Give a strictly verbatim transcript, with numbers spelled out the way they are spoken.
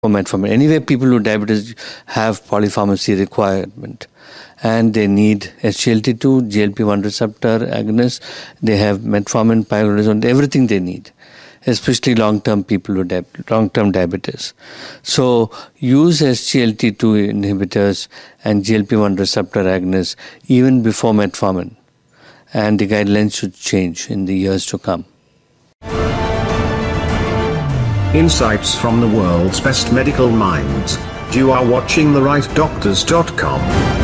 metformin. Anyway, people with diabetes have polypharmacy requirement, and they need S G L T two, G L P one receptor agonist. They have metformin, pioglitazone, everything they need, especially long-term people with di- long-term diabetes. So use S G L T two inhibitors and G L P one receptor agonists even before metformin, and the guidelines should change in the years to come. Insights from the world's best medical minds. You are watching the right doctors dot com.